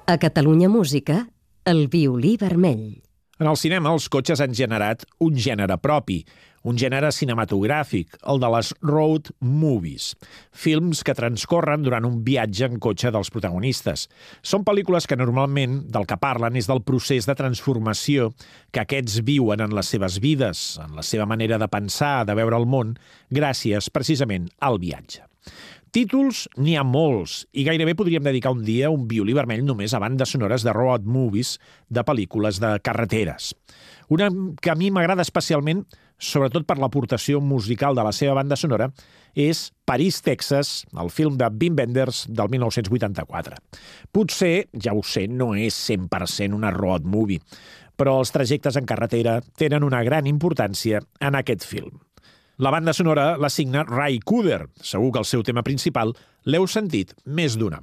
A Catalunya Música, el violí vermell. En el cinema, els cotxes han generat un gènere propi, un gènere cinematogràfic, el de les road movies, films que transcorren durant un viatge en cotxe dels protagonistes. Són pel·lícules que normalment del que parlen és del procés de transformació que aquests viuen en les seves vides, en la seva manera de pensar, de veure el món, gràcies precisament al viatge. Títols n'hi ha molts, i gairebé podríem dedicar un dia un violí vermell només a bandes sonores de road movies, de pel·lícules de carreteres. Una que a mi m'agrada especialment, sobretot per l'aportació musical de la seva banda sonora, és París, Texas, el film de Wim Wenders del 1984. Potser, ja ho sé, no és 100% una road movie, però els trajectes en carretera tenen una gran importància en aquest film. La banda sonora la signa Ray Cooder. Segur que el seu tema principal l'heu sentit més d'una vegada.